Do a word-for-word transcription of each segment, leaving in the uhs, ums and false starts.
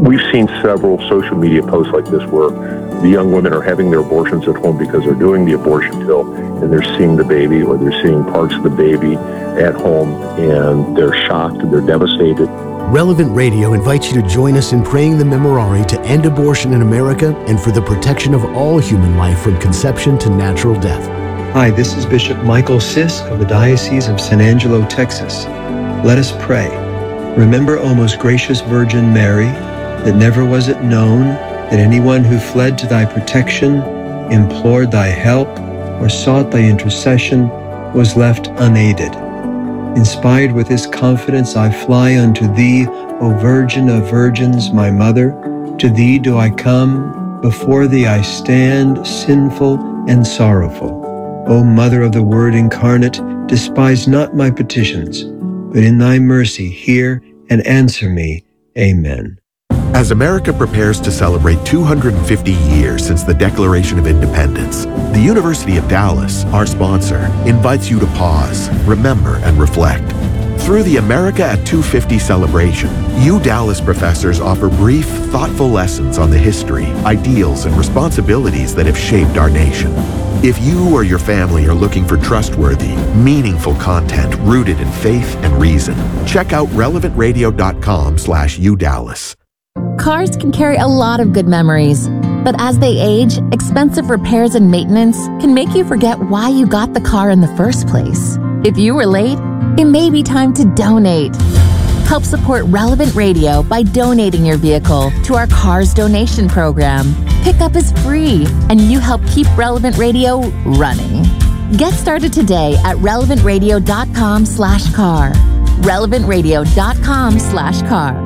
we've seen several social media posts like this where the young women are having their abortions at home because they're doing the abortion pill and they're seeing the baby or they're seeing parts of the baby at home and they're shocked and they're devastated. Relevant Radio invites you to join us in praying the Memorare to end abortion in America and for the protection of all human life from conception to natural death. Hi, this is Bishop Michael Sisk of the Diocese of San Angelo, Texas. Let us pray. Remember, O most gracious Virgin Mary, that never was it known that anyone who fled to thy protection, implored thy help, or sought thy intercession was left unaided. Inspired with this confidence, I fly unto thee, O Virgin of Virgins, my Mother. To thee do I come, before thee I stand, sinful and sorrowful. O Mother of the Word incarnate, despise not my petitions, but in thy mercy hear and answer me. Amen. As America prepares to celebrate two hundred fifty years since the Declaration of Independence, the University of Dallas, our sponsor, invites you to pause, remember, and reflect. Through the America at two fifty celebration, U Dallas professors offer brief, thoughtful lessons on the history, ideals, and responsibilities that have shaped our nation. If you or your family are looking for trustworthy, meaningful content rooted in faith and reason, check out relevant radio dot com slash U Dallas. Cars can carry a lot of good memories, but as they age, expensive repairs and maintenance can make you forget why you got the car in the first place. If you were late, it may be time to donate. Help support Relevant Radio by donating your vehicle to our Cars Donation Program. Pickup is free, and you help keep Relevant Radio running. Get started today at relevant radio dot com slash car. relevant radio dot com slash car.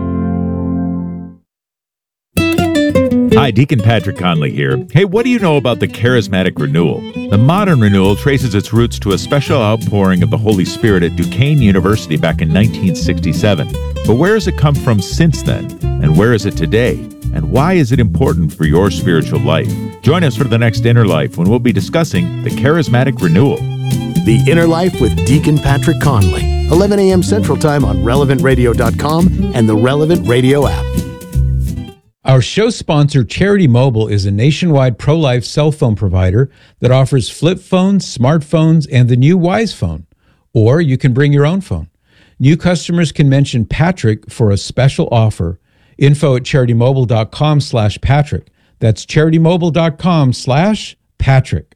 Hi, Deacon Patrick Conley here. Hey, what do you know about the charismatic renewal? The modern renewal traces its roots to a special outpouring of the Holy Spirit at Duquesne University back in nineteen sixty-seven. But where has it come from since then? And where is it today? And why is it important for your spiritual life? Join us for the next Inner Life when we'll be discussing the charismatic renewal. The Inner Life with Deacon Patrick Conley, eleven a.m. Central Time on relevant radio dot com and the Relevant Radio app. Our show sponsor, Charity Mobile, is a nationwide pro-life cell phone provider that offers flip phones, smartphones, and the new Wise Phone. Or you can bring your own phone. New customers can mention Patrick for a special offer. Info at charity mobile dot com slash Patrick. That's charity mobile dot com slash Patrick.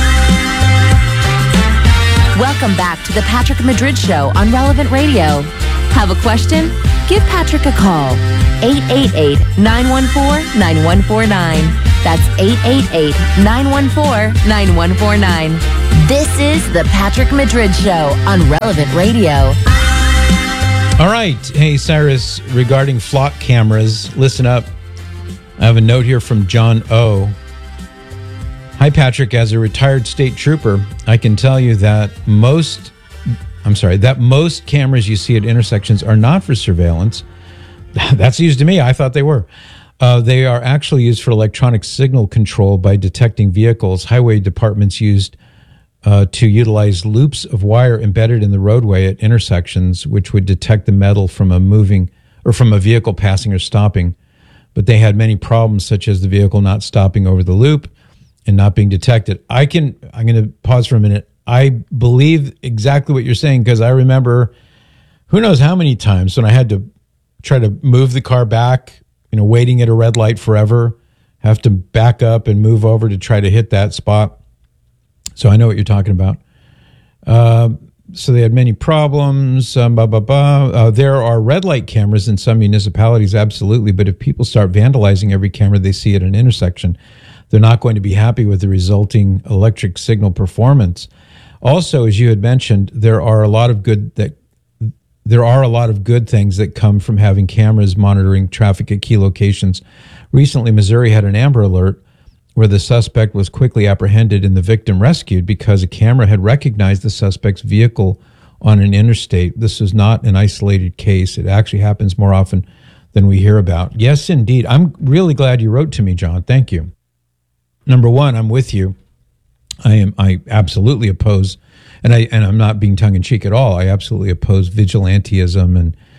Welcome back to the Patrick Madrid Show on Relevant Radio. Have a question? Give Patrick a call. eight eight eight, nine one four, nine one four nine. That's eight eight eight, nine one four, nine one four nine. This is the Patrick Madrid Show on Relevant Radio. All right. Hey, Cyrus, regarding flock cameras, listen up. I have a note here from John O. Hi, Patrick. As a retired state trooper, I can tell you that most, I'm sorry, that most cameras you see at intersections are not for surveillance. That's news to me. I thought they were. Uh, they are actually used for electronic signal control by detecting vehicles. Highway departments used uh, to utilize loops of wire embedded in the roadway at intersections, which would detect the metal from a moving or from a vehicle passing or stopping. But they had many problems, such as the vehicle not stopping over the loop and not being detected. I can, I'm going to pause for a minute. I believe exactly what you're saying, because I remember who knows how many times when I had to try to move the car back, you know, waiting at a red light forever, have to back up and move over to try to hit that spot. So I know what you're talking about. Uh, so they had many problems. Um, blah, blah, blah. Uh, there are red light cameras in some municipalities, absolutely. But if people start vandalizing every camera they see at an intersection, they're not going to be happy with the resulting electric signal performance. Also, as you had mentioned, there are a lot of good that there are a lot of good things that come from having cameras monitoring traffic at key locations. Recently, Missouri had an Amber Alert where the suspect was quickly apprehended and the victim rescued because a camera had recognized the suspect's vehicle on an interstate. This is not an isolated case. It actually happens more often than we hear about. Yes, indeed. I'm really glad you wrote to me, John. Thank you. Number one, I'm with you. I am. I absolutely oppose, and I and I'm not being tongue in cheek at all. I absolutely oppose vigilantism and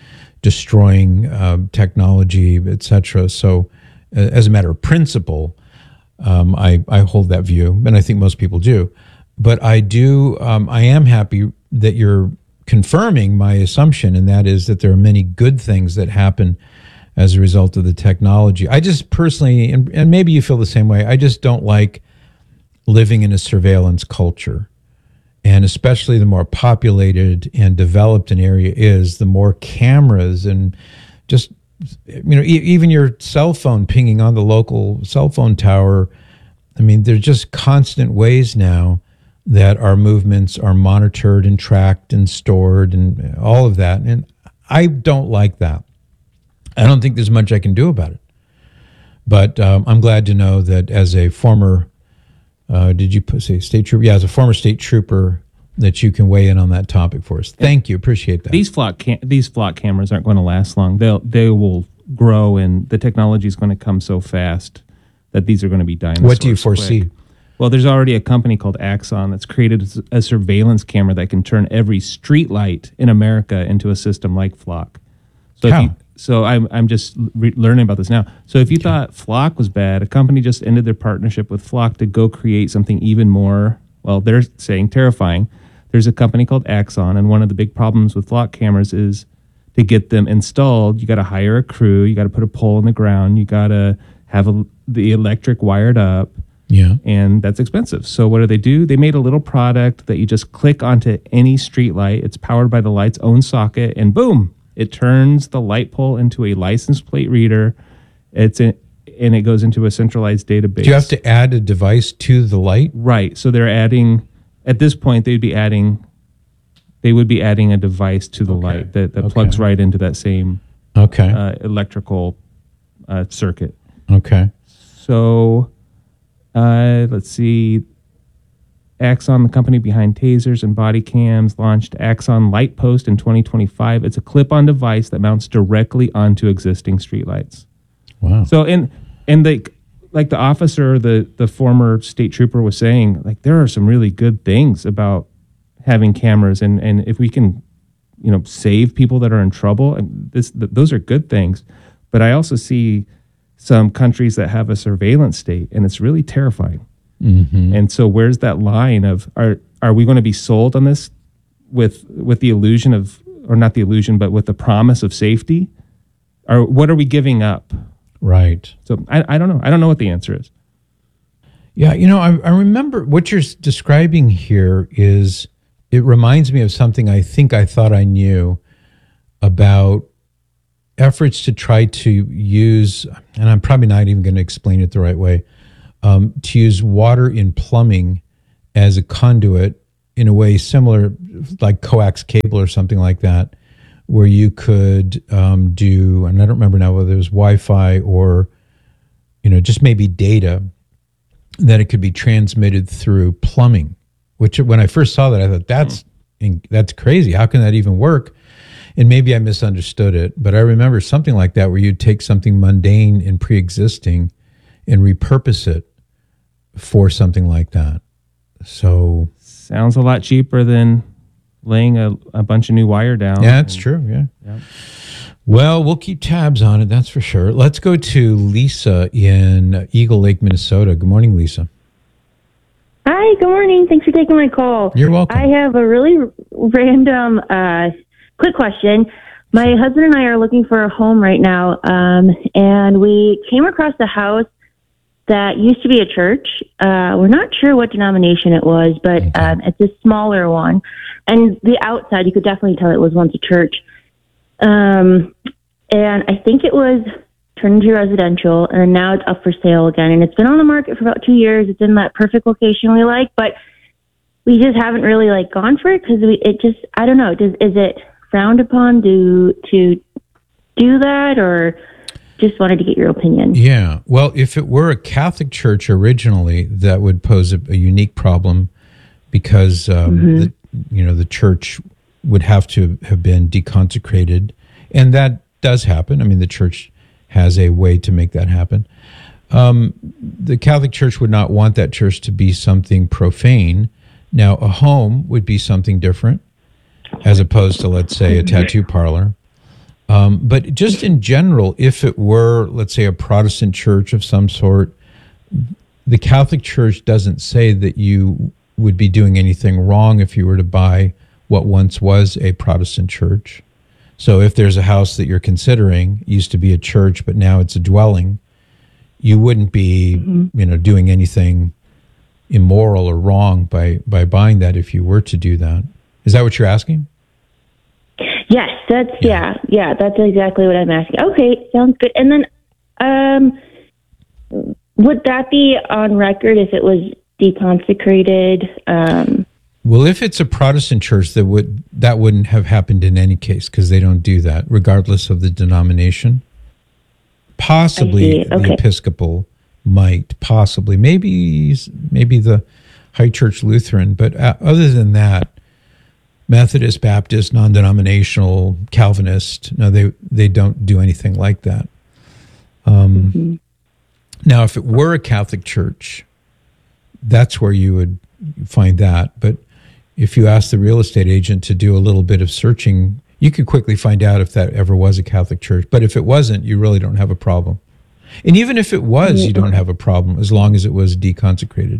destroying uh, technology, et cetera. So, uh, as a matter of principle, um, I, I hold that view, and I think most people do. But I do, um, I am happy that you're confirming my assumption, and that is that there are many good things that happen as a result of the technology. I just personally, and, and maybe you feel the same way, I just don't like living in a surveillance culture. And especially the more populated and developed an area is, the more cameras and just, you know, e- even your cell phone pinging on the local cell phone tower. I mean, there's just constant ways now that our movements are monitored and tracked and stored and all of that. And I don't like that. I don't think there's much I can do about it. But um, I'm glad to know that as a former Uh, did you put, say state trooper? Yeah, as a former state trooper, that you can weigh in on that topic for us. Thank you, appreciate that. These flock cam- these flock cameras aren't going to last long. They'll they will grow, and the technology is going to come so fast that these are going to be dinosaurs. What do you foresee? Quick. Well, there's already a company called Axon that's created a surveillance camera that can turn every street light in America into a system like Flock. So How? If you, So I'm I'm just re- learning about this now. So if you okay. thought Flock was bad, a company just ended their partnership with Flock to go create something even more, well, they're saying terrifying. There's a company called Axon, and one of the big problems with Flock cameras is to get them installed, you got to hire a crew, you got to put a pole in the ground, you got to have a, the electric wired up, yeah, and that's expensive. So what do they do? They made a little product that you just click onto any street light. It's powered by the light's own socket, and boom, it turns the light pole into a license plate reader. It's in, and it goes into a centralized database. Do you have to add a device to the light? Right. So they're adding, at this point, they'd be adding, they would be adding a device to the Okay. light that, that Okay. plugs right into that same Okay. uh, electrical uh, circuit. Okay. So uh, let's see. Axon, the company behind tasers and body cams, launched Axon Light Post in twenty twenty-five. It's a clip-on device that mounts directly onto existing streetlights. Wow. So, and and the like the officer, the the former state trooper was saying, like, there are some really good things about having cameras, and and if we can, you know, save people that are in trouble, and this th- those are good things. But I also see some countries that have a surveillance state, and it's really terrifying. Mm-hmm. And so where's that line of, are are we going to be sold on this with with the illusion of, or not the illusion, but with the promise of safety? Or what are we giving up? Right. So I, I don't know. I don't know what the answer is. Yeah, you know, I, I remember what you're describing here is, it reminds me of something I think I thought I knew about efforts to try to use, and I'm probably not even going to explain it the right way, Um, to use water in plumbing as a conduit in a way similar, like coax cable or something like that, where you could um, do, and I don't remember now whether it was Wi-Fi or, you know, just maybe data, that it could be transmitted through plumbing, which when I first saw that, I thought, that's, that's crazy. How can that even work? And maybe I misunderstood it, but I remember something like that where you'd take something mundane and pre-existing and repurpose it for something like that. So Sounds a lot cheaper than laying a, a bunch of new wire down. yeah, that's true. Yeah. Yep. Well, we'll keep tabs on it. That's for sure. Let's go to Lisa in Eagle Lake, Minnesota. Good morning, Lisa. Hi, good morning. Thanks for taking my call. You're welcome. I have a really random, uh, quick question. My husband and I are looking for a home right now, um, and we came across a house that used to be a church. Uh, we're not sure what denomination it was, but Okay. um, it's a smaller one. And the outside, you could definitely tell it was once a church. Um, and I think it was turned into residential, and now it's up for sale again. And it's been on the market for about two years. It's in that perfect location we like, but we just haven't really like gone for it because we it just I don't know. Does is it frowned upon to to do that, or just wanted to get your opinion? Yeah. Well, if it were a Catholic church originally, that would pose a, a unique problem because um, Mm-hmm. the, you know the church would have to have been deconsecrated, and that does happen. I mean, the church has a way to make that happen. Um, the Catholic Church would not want that church to be something profane. Now, a home would be something different, as opposed to, let's say, a tattoo parlor. Um, but just in general, if it were, let's say, a Protestant church of some sort, the Catholic Church doesn't say that you would be doing anything wrong if you were to buy what once was a Protestant church. So if there's a house that you're considering, used to be a church, but now it's a dwelling, you wouldn't be, mm-hmm. you know, doing anything immoral or wrong by, by buying that if you were to do that. Is that what you're asking? Yes, that's, yeah, yeah, yeah that's exactly what I'm asking. Okay, sounds good. And then, um, would that be on record if it was deconsecrated? Um, well, if it's a Protestant church, that would that wouldn't have happened in any case because they don't do that, regardless of the denomination. Possibly okay. the Episcopal might, possibly, maybe maybe the High Church Lutheran, but uh, other than that, Methodist, Baptist, non-denominational, Calvinist, no, they they don't do anything like that. Um, mm-hmm. Now, if it were a Catholic church, that's where you would find that. But if you ask the real estate agent to do a little bit of searching, you could quickly find out if that ever was a Catholic church. But if it wasn't, you really don't have a problem. And even if it was, you don't have a problem as long as it was deconsecrated.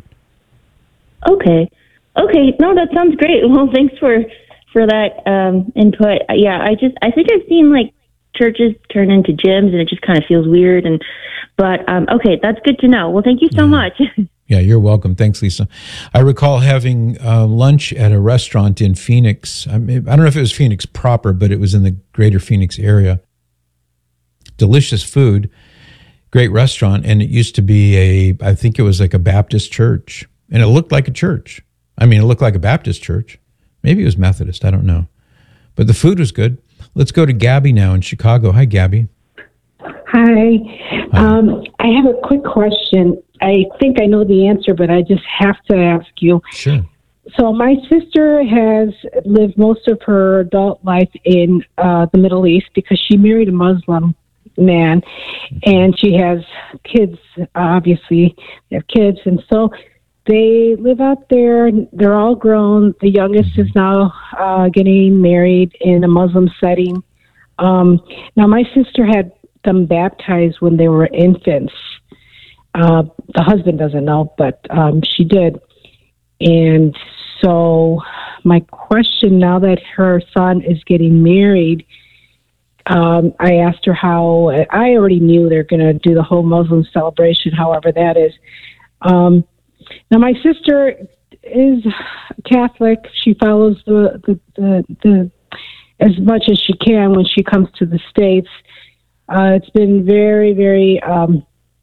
Okay. Okay. No, that sounds great. Well, thanks for, for that um, input. Yeah, I just, I think I've seen like churches turn into gyms and it just kind of feels weird. And, but um, okay, that's good to know. Well, thank you so yeah. much. Yeah, you're welcome. Thanks, Lisa. I recall having uh, lunch at a restaurant in Phoenix. I mean, I don't know if it was Phoenix proper, but it was in the greater Phoenix area. Delicious food, great restaurant. And it used to be a, I think it was like a Baptist church. And it looked like a church. I mean, it looked like a Baptist church. Maybe it was Methodist. I don't know. But the food was good. Let's go to Gabby now in Chicago. Hi, Gabby. Hi. Hi. Um, I have a quick question. I think I know the answer, but I just have to ask you. Sure. So my sister has lived most of her adult life in uh, the Middle East because she married a Muslim man, and she has kids, obviously. They have kids, and so they live out there. They're all grown. The youngest is now uh, getting married in a Muslim setting. Um, now, my sister had them baptized when they were infants. Uh, the husband doesn't know, but um, she did. And so my question now that her son is getting married, um, I asked her how, I already knew they're going to do the whole Muslim celebration, however that is. Um, now my sister is Catholic. She follows the, the, the, the as much as she can when she comes to the States. Uh, it's been very, very, um,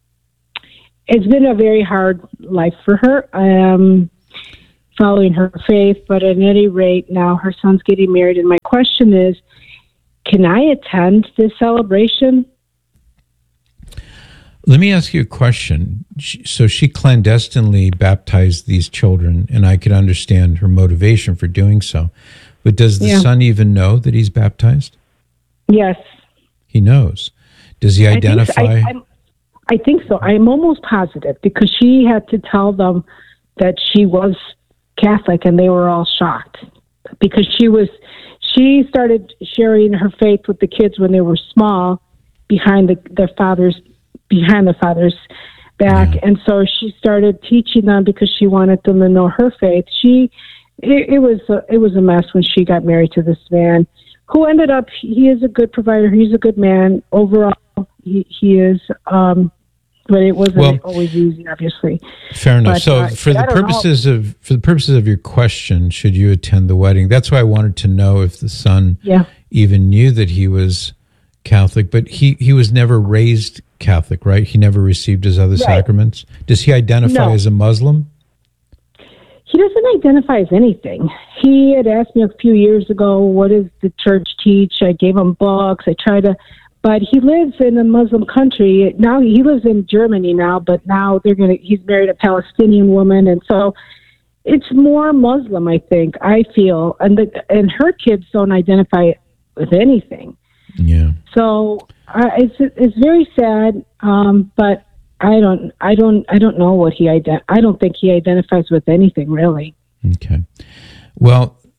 it's been a very hard life for her, um, following her faith, but at any rate, now her son's getting married, and my question is, can I attend this celebration? Let me ask you a question. So she clandestinely baptized these children, and I could understand her motivation for doing so, but does the yeah. son even know that he's baptized? Yes. He knows. Does he identify? I think, so. I, I think so. I'm almost positive because she had to tell them that she was Catholic, and they were all shocked because she was. She started sharing her faith with the kids when they were small, behind the, their father's behind the father's back, yeah. and so she started teaching them because she wanted them to know her faith. She, it, it was a, it was a mess when she got married to this man, who ended up. He is a good provider. He's a good man overall. He, he is, um, but it wasn't well, always easy, obviously. Fair enough. But, so, uh, for the purposes know. of for the purposes of your question, should you attend the wedding? That's why I wanted to know if the son yeah. even knew that he was Catholic, but he he was never raised Catholic, right? He never received his other right. sacraments. Does he identify no. as a Muslim? He doesn't identify as anything. He had asked me a few years ago, what does the church teach? I gave him books. I tried to, but he lives in a Muslim country. Now he lives in Germany now, but now they're going to, he's married a Palestinian woman. And so it's more Muslim, I think, I feel. And the, and her kids don't identify with anything. Yeah. So uh, it's, it's very sad. Um, but I don't, I don't, I don't know what he ident- I don't think he identifies with anything really. Okay. Well,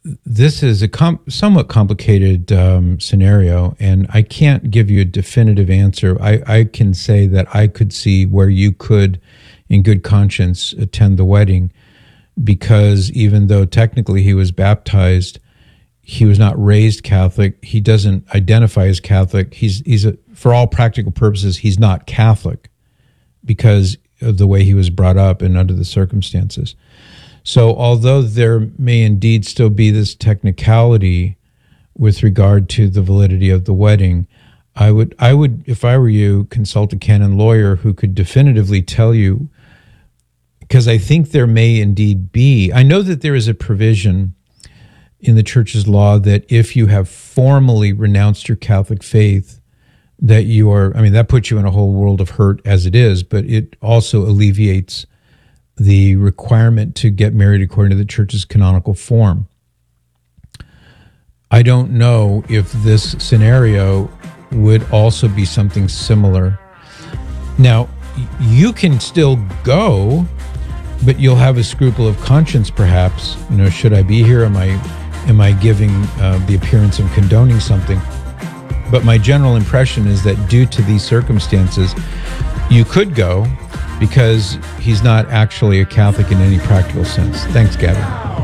this is a com- somewhat complicated um, scenario, and I can't give you a definitive answer. I, I can say that I could see where you could, in good conscience, attend the wedding, because even though technically he was baptized, he was not raised Catholic. He doesn't identify as Catholic. He's he's a, for all practical purposes, he's not Catholic because of the way he was brought up and under the circumstances. So although there may indeed still be this technicality with regard to the validity of the wedding, I would, I would, if I were you, consult a canon lawyer who could definitively tell you, because I think there may indeed be, I know that there is a provision in the church's law that if you have formally renounced your Catholic faith, that you are, I mean, that puts you in a whole world of hurt as it is, but it also alleviates the requirement to get married according to the church's canonical form. I don't know if this scenario would also be something similar. Now, you can still go, but you'll have a scruple of conscience, perhaps. You know, should I be here? Am I, am I giving uh, the appearance of condoning something? But my general impression is that due to these circumstances, you could go, because he's not actually a Catholic in any practical sense. Thanks, Gabby.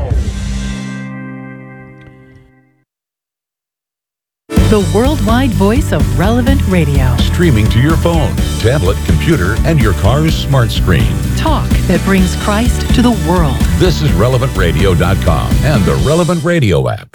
The worldwide voice of Relevant Radio. Streaming to your phone, tablet, computer, and your car's smart screen. Talk that brings Christ to the world. This is relevant radio dot com and the Relevant Radio app.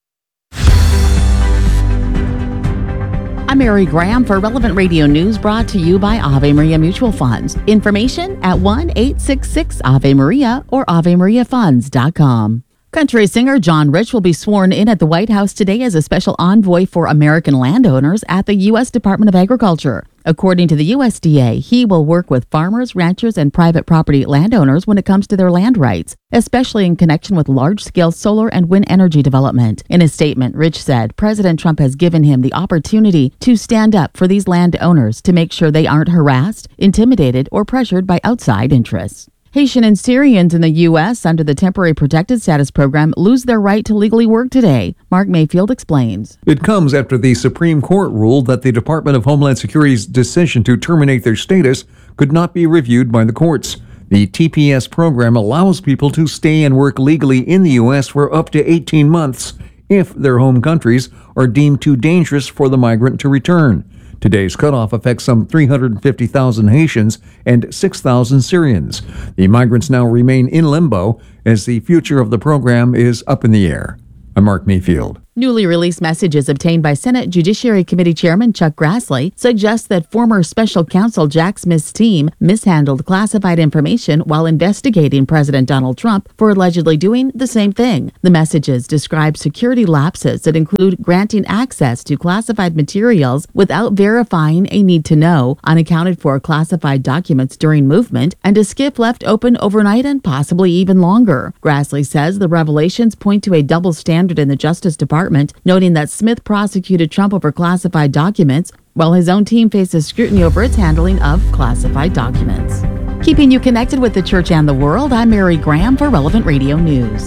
I'm Mary Graham for Relevant Radio News, brought to you by Ave Maria Mutual Funds. Information at one eight six six Ave Maria or ave maria funds dot com. Country singer John Rich will be sworn in at the White House today as a special envoy for American landowners at the U S Department of Agriculture. According to the U S D A, he will work with farmers, ranchers, and private property landowners when it comes to their land rights, especially in connection with large-scale solar and wind energy development. In a statement, Rich said President Trump has given him the opportunity to stand up for these landowners to make sure they aren't harassed, intimidated, or pressured by outside interests. Haitian and Syrians in the U S under the Temporary Protected Status Program lose their right to legally work today. Mark Mayfield explains. It comes after the Supreme Court ruled that the Department of Homeland Security's decision to terminate their status could not be reviewed by the courts. The T P S program allows people to stay and work legally in the U S for up to eighteen months if their home countries are deemed too dangerous for the migrant to return. Today's cutoff affects some three hundred fifty thousand Haitians and six thousand Syrians. The migrants now remain in limbo as the future of the program is up in the air. I'm Mark Mayfield. Newly released messages obtained by Senate Judiciary Committee Chairman Chuck Grassley suggest that former special counsel Jack Smith's team mishandled classified information while investigating President Donald Trump for allegedly doing the same thing. The messages describe security lapses that include granting access to classified materials without verifying a need to know, unaccounted for classified documents during movement, and a skiff left open overnight and possibly even longer. Grassley says the revelations point to a double standard in the Justice Department, noting that Smith prosecuted Trump over classified documents, while his own team faces scrutiny over its handling of classified documents. Keeping you connected with the church and the world, I'm Mary Graham for Relevant Radio News.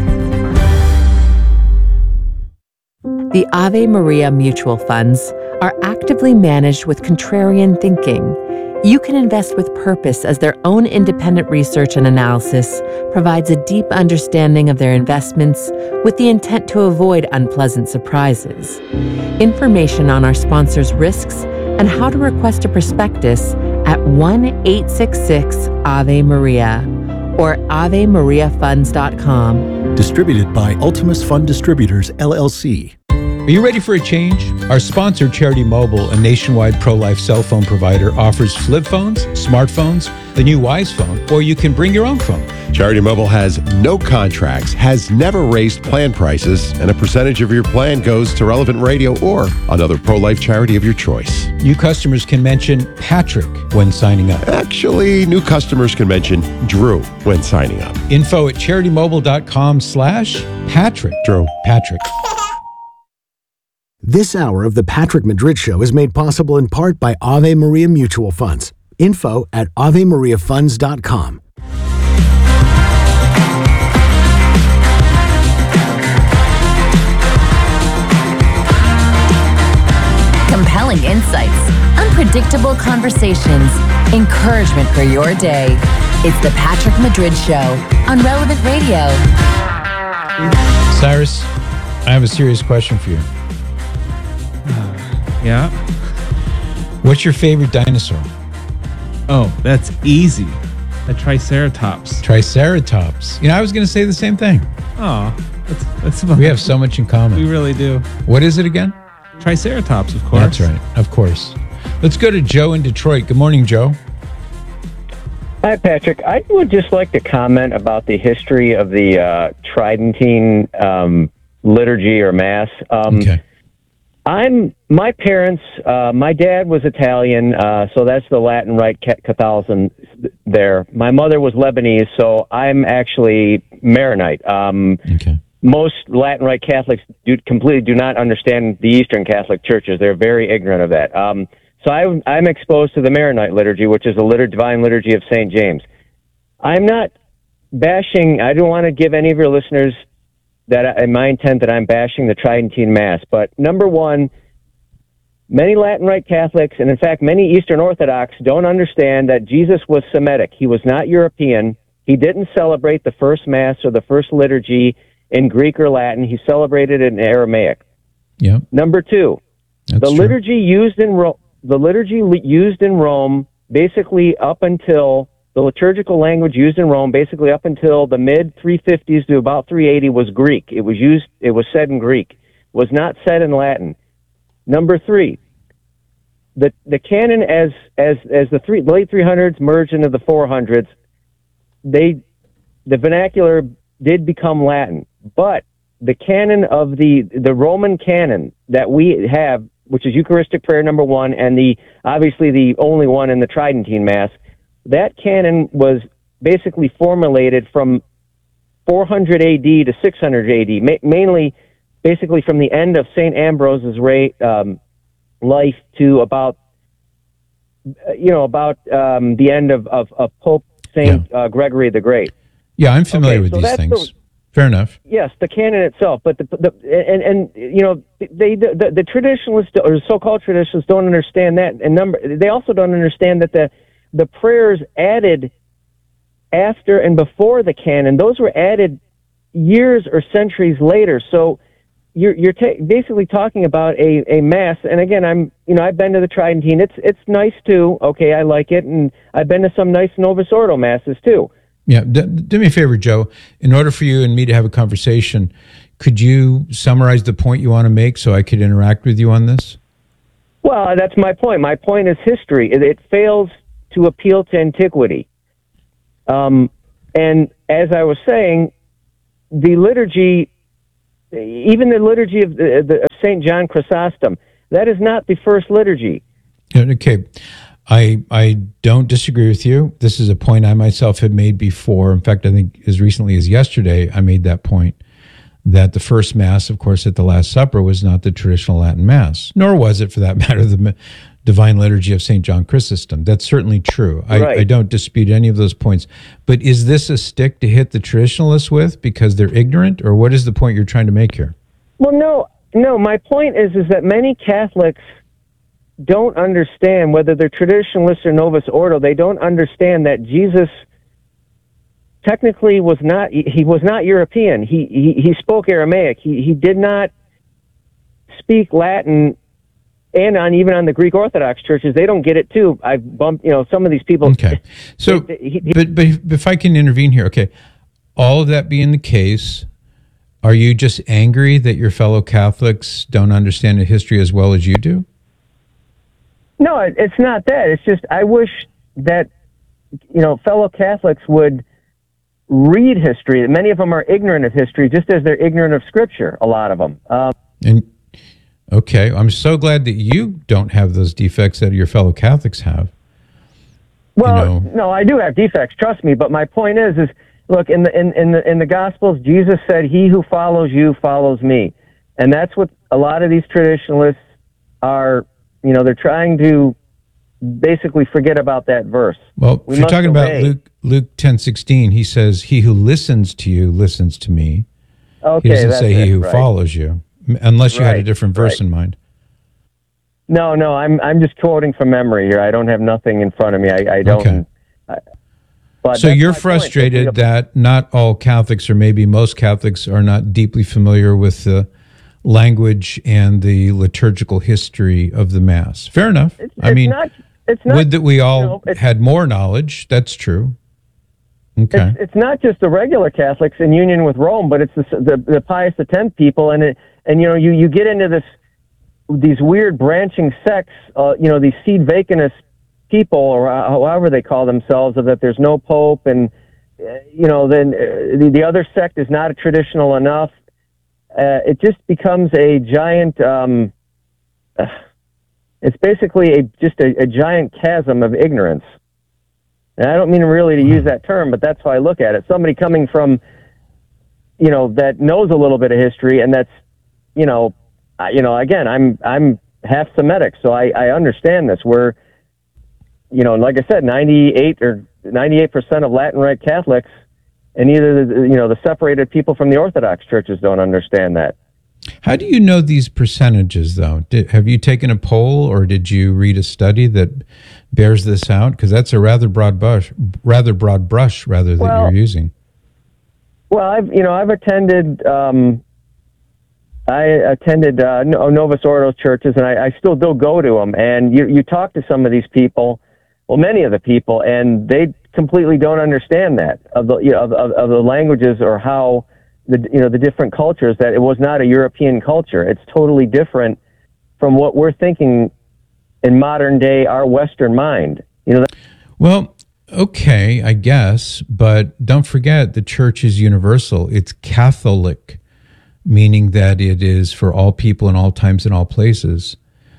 The Ave Maria Mutual Funds are actively managed with contrarian thinking. You can invest with purpose as their own independent research and analysis provides a deep understanding of their investments with the intent to avoid unpleasant surprises. Information on our sponsors' risks and how to request a prospectus at one eight six six Ave Maria or ave maria funds dot com. Distributed by Ultimus Fund Distributors, L L C. Are you ready for a change? Our sponsor, Charity Mobile, a nationwide pro-life cell phone provider, offers flip phones, smartphones, the new Wise phone, or you can bring your own phone. Charity Mobile has no contracts, has never raised plan prices, and a percentage of your plan goes to Relevant Radio or another pro-life charity of your choice. New customers can mention Patrick when signing up. Actually, new customers can mention Drew when signing up. Info at charity mobile dot com slash Patrick. Drew. Patrick. This hour of the Patrick Madrid Show is made possible in part by Ave Maria Mutual Funds. Info at ave maria funds dot com. thrilling insights, unpredictable conversations, encouragement for your day. It's the Patrick Madrid Show on Relevant Radio. Cyrus, I have a serious question for you. Yeah? What's your favorite dinosaur? Oh, that's easy. A Triceratops. Triceratops. You know, I was going to say the same thing. Oh, that's, that's about We have so much in common. We really do. What is it again? Triceratops, of course. That's right. Of course. Let's go to Joe in Detroit. Good morning, Joe. Hi, Patrick. I would just like to comment about the history of the uh, Tridentine um, liturgy or Mass. Um, okay. I'm my parents. Uh, my dad was Italian, uh, so that's the Latin Rite Catholicism there. My mother was Lebanese, so I'm actually Maronite. Um, okay. Most Latin Rite Catholics do completely do not understand the Eastern Catholic churches. They're very ignorant of that. Um, so I, I'm exposed to the Maronite liturgy, which is the litur- divine liturgy of Saint James. I'm not bashing. I don't want to give any of your listeners that in my intent that I'm bashing the Tridentine Mass. But number one, many Latin Rite Catholics, and in fact many Eastern Orthodox, don't understand that Jesus was Semitic. He was not European. He didn't celebrate the first Mass or the first liturgy in Greek or Latin. He celebrated it in Aramaic. Yeah. Number two, That's the true. liturgy used in Ro- the liturgy li- used in Rome, basically up until the liturgical language used in Rome, basically up until the mid three fifties to about three eighty, was Greek. It was used. It was said in Greek. Was not said in Latin. Number three, the the canon as as as the three late three hundreds merged into the four hundreds, they the vernacular did become Latin, but the canon of the the Roman canon that we have, which is Eucharistic prayer number one, and the obviously the only one in the Tridentine Mass, that canon was basically formulated from four hundred A D to six hundred A D, ma- mainly basically from the end of Saint Ambrose's ra- um, life to about you know about um, the end of, of, of Pope Saint yeah. uh, Gregory the Great. Yeah, I'm familiar okay, with so these things. The, Fair enough. Yes, the canon itself, but the, the and and you know they the, the, the traditionalists or so-called traditionalists don't understand that, and number they also don't understand that the the prayers added after and before the canon, those were added years or centuries later. So you're you're ta- basically talking about a, a mass. And again, I'm you know I've been to the Tridentine. It's it's nice too. Okay, I like it, and I've been to some nice Novus Ordo masses too. Yeah, d- do me a favor, Joe. In order for you and me to have a conversation, could you summarize the point you want to make so I could interact with you on this? Well, that's my point. My point is history. It, it fails to appeal to antiquity. Um, and as I was saying, the liturgy, even the liturgy of, the, the, of Saint John Chrysostom, that is not the first liturgy. Okay. I I don't disagree with you. This is a point I myself had made before. In fact, I think as recently as yesterday, I made that point that the first Mass, of course, at the Last Supper was not the traditional Latin Mass, nor was it, for that matter, the Divine Liturgy of Saint John Chrysostom. That's certainly true. I, right. I don't dispute any of those points. But is this a stick to hit the traditionalists with because they're ignorant, or what is the point you're trying to make here? Well, no, no. My point is is that many Catholics don't understand, whether they're traditionalists or Novus Ordo, they don't understand that Jesus technically was not, he was not European. He he, he spoke Aramaic. He he did not speak Latin, and on even on the Greek Orthodox churches, they don't get it too. I've bumped, you know, some of these people. Okay. So, they, they, he, but, but if I can intervene here, okay. All of that being the case, are you just angry that your fellow Catholics don't understand the history as well as you do? No, it's not that. It's just I wish that, you know, fellow Catholics would read history. Many of them are ignorant of history, just as they're ignorant of Scripture, a lot of them. Um, and okay, I'm so glad that you don't have those defects that your fellow Catholics have. Well, you know. no, I do have defects, trust me. But my point is, is look, in the in, in the in the Gospels, Jesus said, "He who follows you follows me," and that's what a lot of these traditionalists are. You know, they're trying to basically forget about that verse. Well, we if you're talking obey. about Luke Luke ten sixteen, he says, "He who listens to you listens to me." Okay, he doesn't that's say it, "He who right. follows you," unless you right, had a different verse right. in mind. No, no, I'm I'm just quoting from memory here. I don't have nothing in front of me. I, I don't. Okay. I, but so that's you're my point. frustrated that not all Catholics, or maybe most Catholics, are not deeply familiar with the language and the liturgical history of the Mass. Fair enough. It's, I it's mean, not, it's not, would that we all you know, it's- had more knowledge. That's true. Okay. It's, it's not just the regular Catholics in union with Rome, but it's the the, the Pius X people, and it and you know you, you get into this these weird branching sects, uh, you know these seed vacantist people, or however they call themselves, of that there's no pope, and uh, you know then uh, the, the other sect is not traditional enough. Uh, it just becomes a giant. Um, uh, it's basically a just a, a giant chasm of ignorance. And I don't mean really to use that term, but that's how I look at it. Somebody coming from, you know, that knows a little bit of history, and that's, you know, I, you know, again, I'm I'm half Semitic, so I, I understand this. Where, you know, like I said, ninety-eight or ninety-eight percent of Latin Rite Catholics, and either the, you know the separated people from the Orthodox churches don't understand that. How do you know these percentages, though? Did, have you taken a poll, or did you read a study that bears this out? Because that's a rather broad brush, rather broad brush, rather that Well, you're using. Well, I've you know I've attended um, I attended uh, Novus Ordo churches, and I, I still do go to them. And you you talk to some of these people, well, many of the people, and they completely don't understand that of the you know, of, of, of the languages, or how the you know the different cultures, that it was not a European culture. It's totally different from what we're thinking in modern day, our Western mind. You know. That- Well, okay, I guess, but don't forget the church is universal. It's Catholic, meaning that it is for all people in all times and all places.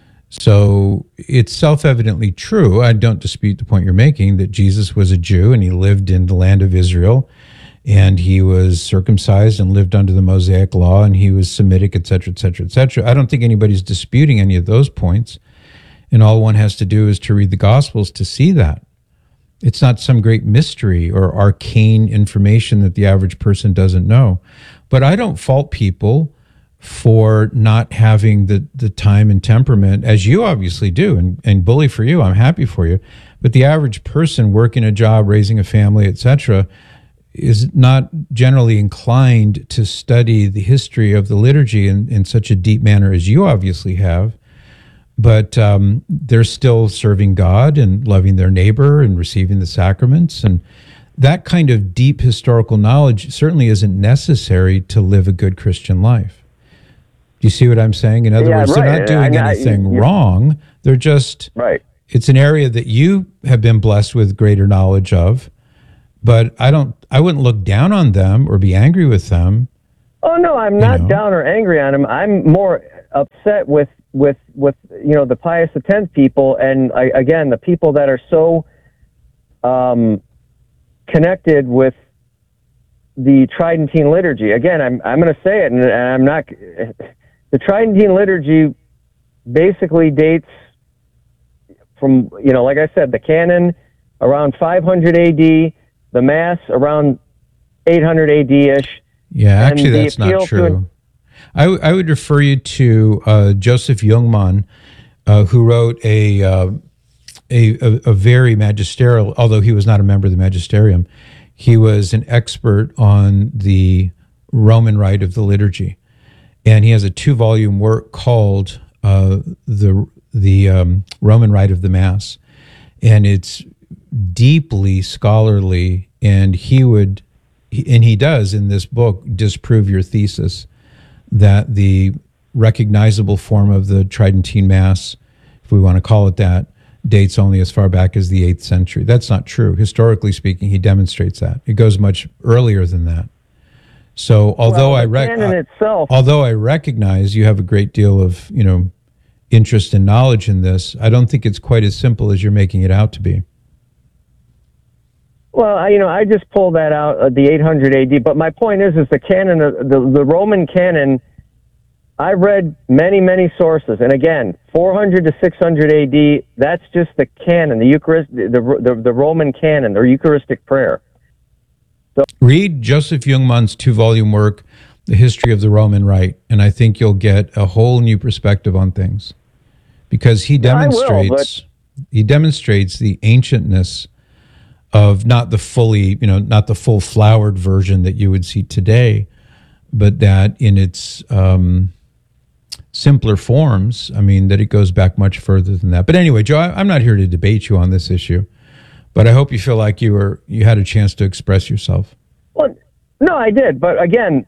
So it's self-evidently true. I don't dispute the point you're making, that Jesus was a Jew and he lived in the land of Israel, and he was circumcised and lived under the Mosaic law, and he was Semitic, et cetera, et cetera, et cetera. I don't think anybody's disputing any of those points. And all one has to do is to read the Gospels to see that. It's not some great mystery or arcane information that the average person doesn't know. But I don't fault people for not having the, the time and temperament, as you obviously do, and, and bully for you. I'm happy for you. But the average person working a job, raising a family, et cetera, is not generally inclined to study the history of the liturgy in, in such a deep manner as you obviously have. But um, they're still serving God and loving their neighbor and receiving the sacraments. And that kind of deep historical knowledge certainly isn't necessary to live a good Christian life. Do you see what I'm saying? In other Yeah, words, right. they're not doing I- I- anything you- wrong. They're just, right. It's an area that you have been blessed with greater knowledge of. But I don't, I wouldn't look down on them or be angry with them. Oh no, I'm not know. down or angry on him. I'm more upset with with with you know the Pius X people, and I, again the people that are so um, connected with the Tridentine liturgy. Again, I'm I'm going to say it, and I'm not. The Tridentine liturgy basically dates from, you know, like I said, the canon around five hundred A D, the Mass around eight hundred A D ish. Yeah, And actually, the that's not appeal to true. an- I, w- I would refer you to uh, Joseph Jungmann, uh, who wrote a, uh, a, a a very magisterial, although he was not a member of the magisterium, he was an expert on the Roman rite of the liturgy, and he has a two-volume work called uh, the the um, Roman rite of the Mass, and it's deeply scholarly, and he would. And he does in this book disprove your thesis that the recognizable form of the Tridentine Mass, if we want to call it that, dates only as far back as the eighth century. That's not true. Historically speaking, he demonstrates that. It goes much earlier than that. So although Well, I the rec- canon itself- although I recognize you have a great deal of, you know, interest and knowledge in this, I don't think it's quite as simple as you're making it out to be. Well, I, you know, I just pulled that out of the eight hundred A D. But my point is, is the canon, of the the Roman canon. I read many, many sources, and again, four hundred to six hundred A D. That's just the canon, the Eucharist, the the, the Roman canon, or Eucharistic prayer. So, Read Joseph Jungmann's two-volume work, The History of the Roman Rite, and I think you'll get a whole new perspective on things. because he Yeah, I will, demonstrates but- he demonstrates the ancientness of not the fully, you know, not the full flowered version that you would see today, but that in its um, simpler forms, I mean, that it goes back much further than that. But anyway, Joe, I, I'm not here to debate you on this issue, but I hope you feel like you were you had a chance to express yourself. Well, no, I did, but again,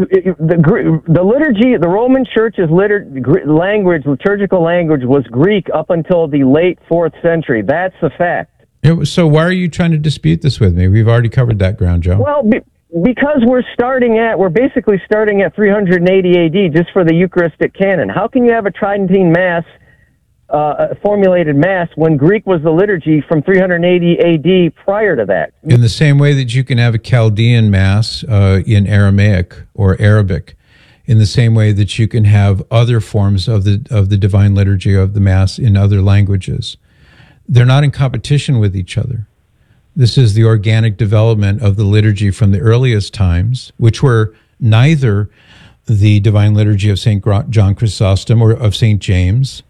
the the liturgy, the Roman Church's litur- language, liturgical language, was Greek up until the late fourth century. That's a fact. It was, so why are you trying to dispute this with me? We've already covered that ground, Joe. Well, be, because we're starting at, we're basically starting at three hundred eighty A D just for the Eucharistic canon. How can you have a Tridentine Mass, uh, a formulated Mass, when Greek was the liturgy from three hundred eighty A D prior to that? In the same way that you can have a Chaldean Mass uh, in Aramaic or Arabic, in the same way that you can have other forms of the of the divine liturgy of the Mass in other languages. They're not in competition with each other. This is the organic development of the liturgy from the earliest times, which were neither the divine liturgy of Saint John Chrysostom or of Saint James.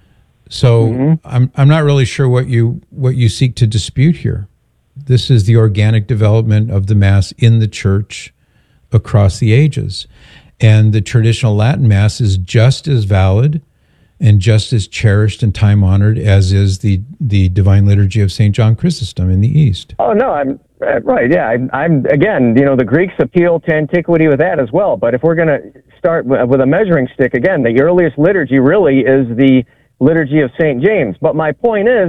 So mm-hmm. I'm I'm not really sure what you what you seek to dispute here. This is the organic development of the Mass in the Church across the ages. And the traditional Latin Mass is just as valid and just as cherished and time-honored as is the, the divine liturgy of Saint John Chrysostom in the East. Oh, no, I'm right, yeah. I'm, I'm, again, you know, the Greeks appeal to antiquity with that as well, but if we're going to start with a measuring stick, again, the earliest liturgy really is the liturgy of Saint James. But my point is,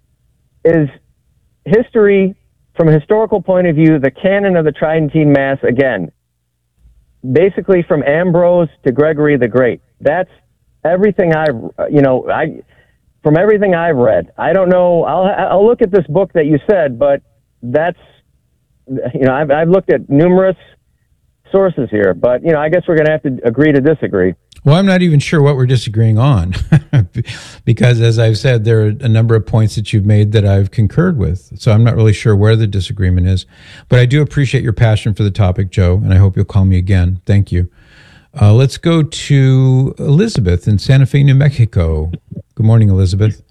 is history, from a historical point of view, the canon of the Tridentine Mass, again, basically from Ambrose to Gregory the Great. That's everything I've, you know, I, from everything I've read, I don't know, I'll, I'll look at this book that you said, but that's, you know, I've, I've looked at numerous sources here, but, you know, I guess we're going to have to agree to disagree. Well, I'm not even sure what we're disagreeing on, because as I've said, there are a number of points that you've made that I've concurred with. So I'm not really sure where the disagreement is, but I do appreciate your passion for the topic, Joe, and I hope you'll call me again. Thank you. Uh, let's go to Elizabeth in Santa Fe, New Mexico. Good morning, Elizabeth.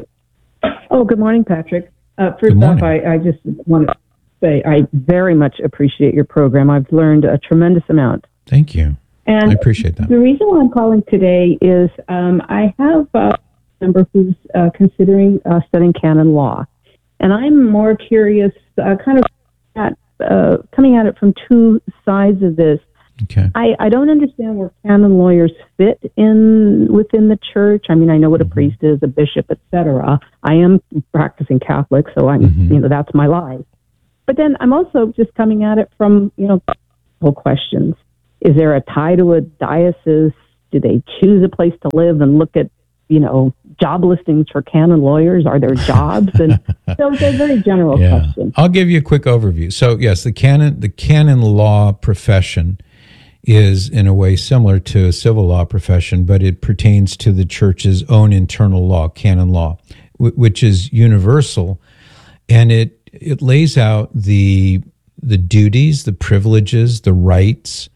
Oh, good morning, Patrick. Uh, first off, I, I just want to say I very much appreciate your program. I've learned a tremendous amount. Thank you. And I appreciate that. The reason why I'm calling today is um, I have a member who's uh, considering uh, studying canon law. And I'm more curious, uh, kind of at, uh, coming at it from two sides of this. Okay. I, I don't understand where canon lawyers fit in within the church. I mean, I know what a priest is, a bishop, et cetera. I am practicing Catholic, so I'm, mm-hmm. you know, that's my life. But then I'm also just coming at it from, you know, whole questions. Is there a tie to a diocese? Do they choose a place to live and look at, you know, job listings for canon lawyers? Are there jobs? And so they're very general yeah. questions. I'll give you a quick overview. So yes, the canon, the canon law profession is in a way similar to a civil law profession, but it pertains to the church's own internal law, canon law, w- which is universal, and it it lays out the the duties, the privileges, the rights,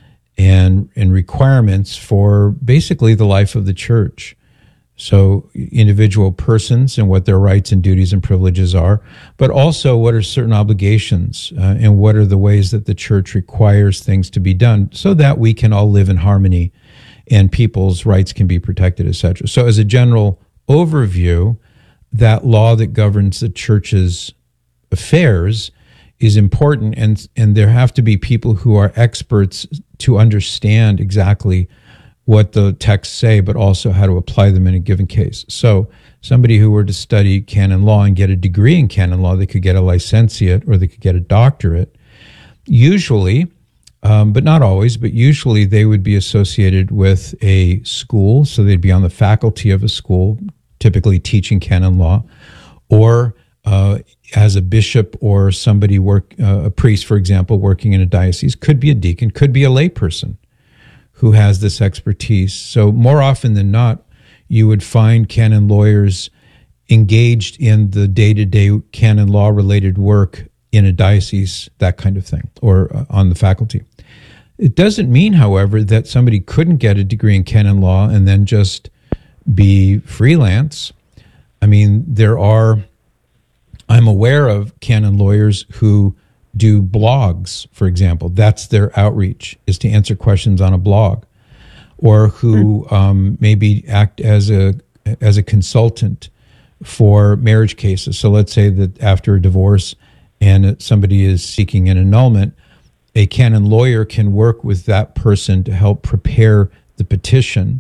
and and requirements for basically the life of the church. So individual persons and what their rights and duties and privileges are, but also what are certain obligations uh, and what are the ways that the church requires things to be done so that we can all live in harmony and people's rights can be protected, et cetera. So as a general overview, that law that governs the church's affairs is important, and and there have to be people who are experts to understand exactly what the texts say, but also how to apply them in a given case. So somebody who were to study canon law and get a degree in canon law, they could get a licentiate or they could get a doctorate. Usually, um, but not always, but usually they would be associated with a school. So they'd be on the faculty of a school, typically teaching canon law, or uh, as a bishop or somebody work, uh, a priest, for example, working in a diocese, could be a deacon, could be a layperson who has this expertise. So more often than not, you would find canon lawyers engaged in the day-to-day canon law-related work in a diocese, that kind of thing, or uh, on the faculty. It doesn't mean, however, that somebody couldn't get a degree in canon law and then just be freelance. I mean, there are, I'm aware of canon lawyers who do blogs, for example. That's their outreach, is to answer questions on a blog, or who um, maybe act as a as a consultant for marriage cases. So let's say that after a divorce and somebody is seeking an annulment, a canon lawyer can work with that person to help prepare the petition,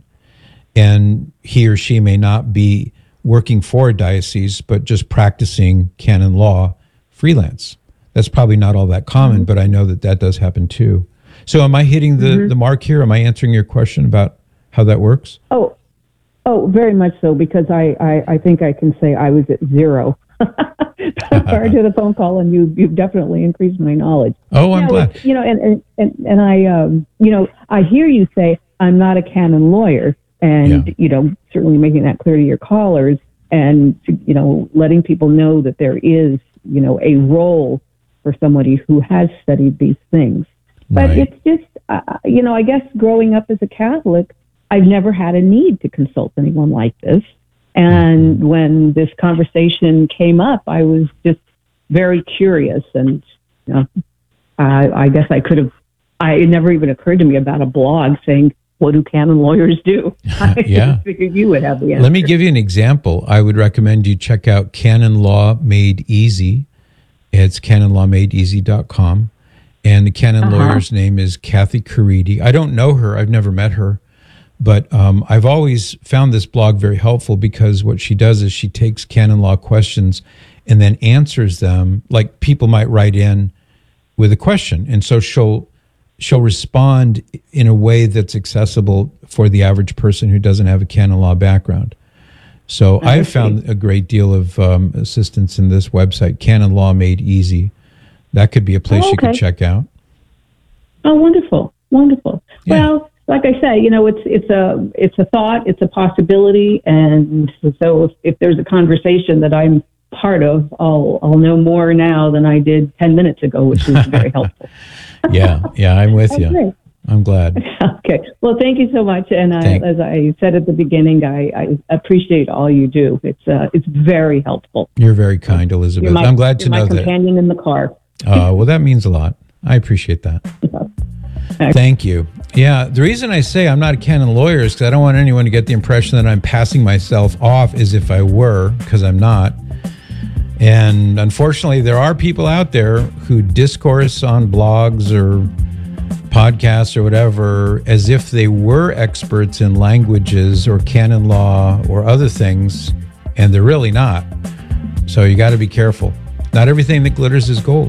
and he or she may not be working for a diocese, but just practicing canon law freelance. That's probably not all that common, but I know that that does happen too. So am I hitting the, Mm-hmm. the mark here? Am I answering your question about how that works? Oh, oh, very much so, because I, I, I think I can say I was at zero prior to the phone call, and you, you've definitely increased my knowledge. Oh, I'm Yeah, glad. with- You know, and, and, and, and I, um, you know, I hear you say, I'm not a canon lawyer, and, you know, certainly making that clear to your callers, and, you know, letting people know that there is, you know, a role for somebody who has studied these things. But Right. it's just, uh, you know, I guess growing up as a Catholic, I've never had a need to consult anyone like this. And Mm-hmm. when this conversation came up, I was just very curious. And, you know, I, I guess I could have, I, it never even occurred to me about a blog saying, what do canon lawyers do? I Yeah. figured you would have the answer. Let me give you an example. I would recommend you check out Canon Law Made Easy. It's canon law made easy dot com. And the canon Uh-huh. lawyer's name is Kathy Caridi. I don't know her. I've never met her. But um, I've always found this blog very helpful, because what she does is she takes canon law questions and then answers them. Like, people might write in with a question, and so she'll she'll respond in a way that's accessible for the average person who doesn't have a canon law background. So I I've see. found a great deal of um, assistance in this website, Canon Law Made Easy. That could be a place Oh, you could okay. check out. Oh, wonderful, wonderful. Well, like I say, you know, it's it's a it's a thought, it's a possibility, and so if, if there's a conversation that I'm part of, I'll I'll know more now than I did ten minutes ago, which is very helpful. Yeah, yeah, I'm with you. Okay. I'm glad. Okay. Well, thank you so much. And I, Thank- as I said at the beginning, I, I appreciate all you do. It's uh, it's very helpful. You're very kind, Elizabeth. You're my, I'm glad to you're know my that. companion in the car. Uh, well, that means a lot. I appreciate that. Thank you. Yeah, the reason I say I'm not a canon lawyer is because I don't want anyone to get the impression that I'm passing myself off as if I were, because I'm not. And unfortunately, there are people out there who discourse on blogs or podcasts or whatever as if they were experts in languages or canon law or other things, and they're really not. So you got to be careful. Not everything that glitters is gold.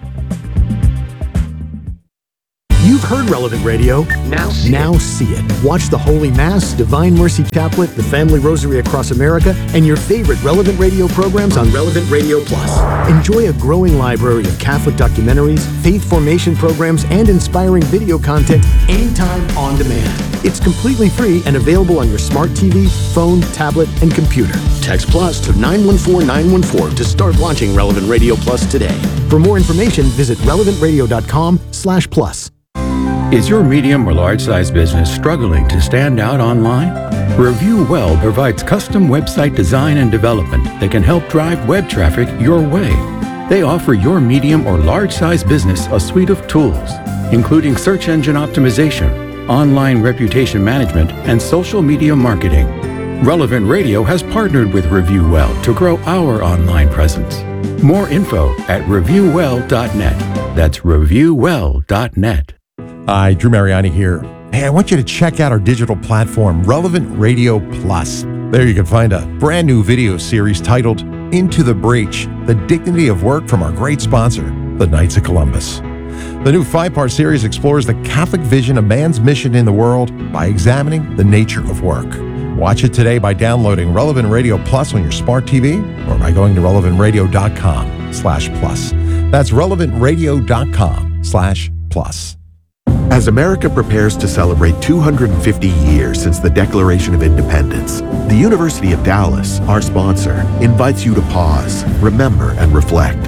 You've heard Relevant Radio. Now see, now see it. Watch the Holy Mass, Divine Mercy Chaplet, the Family Rosary Across America, and your favorite Relevant Radio programs on Relevant Radio Plus. Enjoy a growing library of Catholic documentaries, faith formation programs, and inspiring video content anytime on demand. It's completely free and available on your smart T V, phone, tablet, and computer. Text Plus to nine one four nine one four to start watching Relevant Radio Plus today. For more information, visit relevant radio dot com slash plus. Is your medium or large size business struggling to stand out online? Review Well provides custom website design and development that can help drive web traffic your way. They offer your medium or large size business a suite of tools, including search engine optimization, online reputation management, and social media marketing. Relevant Radio has partnered with Review Well to grow our online presence. More info at review well dot net. That's review well dot net. Hi, Drew Mariani here. Hey, I want you to check out our digital platform, Relevant Radio Plus. There you can find a brand new video series titled Into the Breach, The Dignity of Work from our great sponsor, the Knights of Columbus. The new five-part series explores the Catholic vision of man's mission in the world by examining the nature of work. Watch it today by downloading Relevant Radio Plus on your smart T V or by going to relevant radio dot com slash plus. That's relevant radio dot com slash plus. As America prepares to celebrate two hundred fifty years since the Declaration of Independence, the University of Dallas, our sponsor, invites you to pause, remember, and reflect.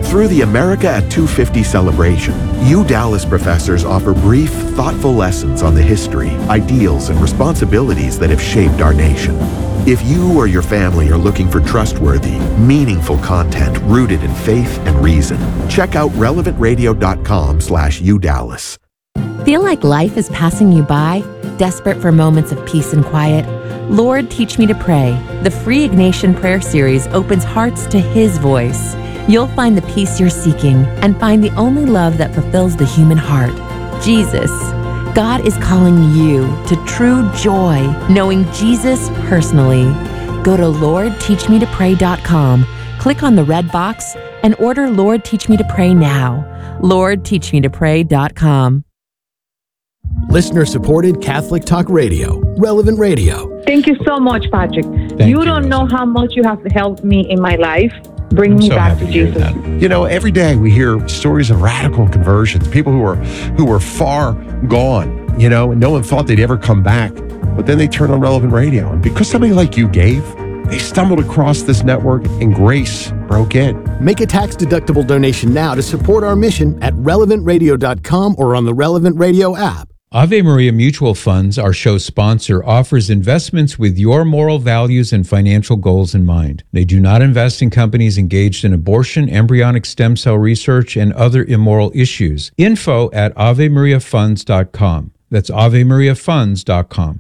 Through the America at two fifty celebration, U Dallas professors offer brief, thoughtful lessons on the history, ideals, and responsibilities that have shaped our nation. If you or your family are looking for trustworthy, meaningful content rooted in faith and reason, check out relevant radio dot com slash U Dallas. Feel like life is passing you by? Desperate for moments of peace and quiet? Lord, Teach Me to Pray. The free Ignatian Prayer Series opens hearts to His voice. You'll find the peace you're seeking and find the only love that fulfills the human heart, Jesus. God is calling you to true joy, knowing Jesus personally. Go to lord teach me to pray dot com, click on the red box, and order Lord Teach Me to Pray now. lord teach me to pray dot com. Listener-supported Catholic Talk Radio, Relevant Radio. Thank you so much, Patrick. Thank you don't know how much you have helped me in my life. Bring me back to Jesus. You know, every day we hear stories of radical conversions, people who are who were far gone, you know, and no one thought they'd ever come back. But then they turned on Relevant Radio. And because somebody like you gave, they stumbled across this network and grace broke in. Make a tax-deductible donation now to support our mission at relevant radio dot com or on the Relevant Radio app. Ave Maria Mutual Funds, our show sponsor, offers investments with your moral values and financial goals in mind. They do not invest in companies engaged in abortion, embryonic stem cell research, and other immoral issues. Info at ave maria funds dot com. That's ave maria funds dot com.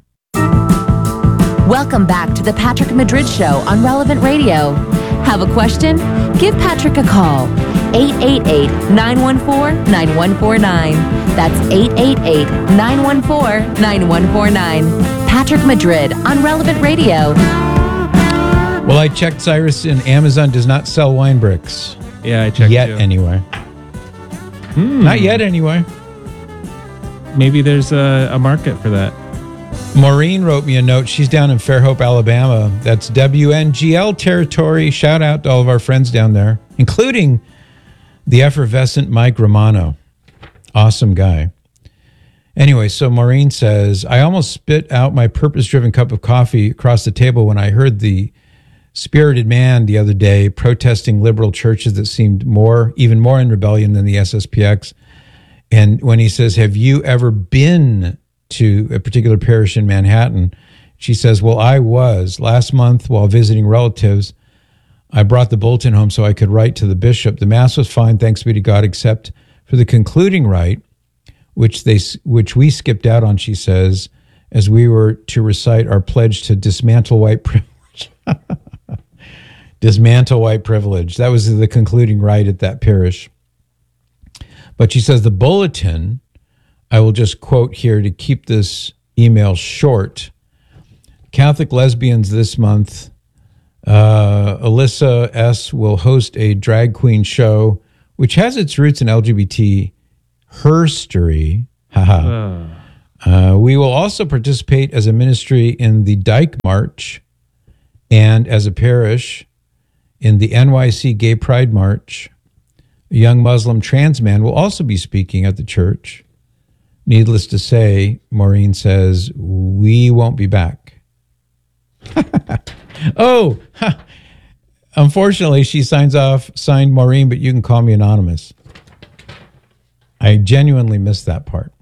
Welcome back to the Patrick Madrid Show on Relevant Radio. Have a question? Give Patrick a call. eight eight eight, nine one four, nine one four nine. That's eight eight eight, nine one four, nine one four nine. Patrick Madrid on Relevant Radio. Well, I checked, Cyrus, and Amazon does not sell wine bricks. Yeah, I checked Yet, too. anyway. Hmm. Not yet, anyway. Maybe there's a, a market for that. Maureen wrote me a note. She's down in Fairhope, Alabama. That's W N G L territory. Shout out to all of our friends down there, including the effervescent Mike Romano. Awesome guy. Anyway, so Maureen says, I almost spit out my purpose-driven cup of coffee across the table when I heard the spirited man the other day protesting liberal churches that seemed more, even more in rebellion than the S S P X. And when he says, have you ever been to a particular parish in Manhattan? She says, well, I was. Last month while visiting relatives, I brought the bulletin home so I could write to the bishop. The mass was fine, thanks be to God, except for the concluding rite, which they which we skipped out on, she says, as we were to recite our pledge to dismantle white privilege. Dismantle white privilege. That was the concluding rite at that parish. But she says the bulletin, I will just quote here to keep this email short. Catholic lesbians this month, uh, Alyssa S. will host a drag queen show, which has its roots in L G B T herstory. Haha. Uh. Uh, we will also participate as a ministry in the Dyke March and as a parish in the N Y C Gay Pride March. A young Muslim trans man will also be speaking at the church. Needless to say, Maureen says, we won't be back. Oh, unfortunately, she signs off, signed Maureen, but you can call me anonymous. I genuinely missed that part.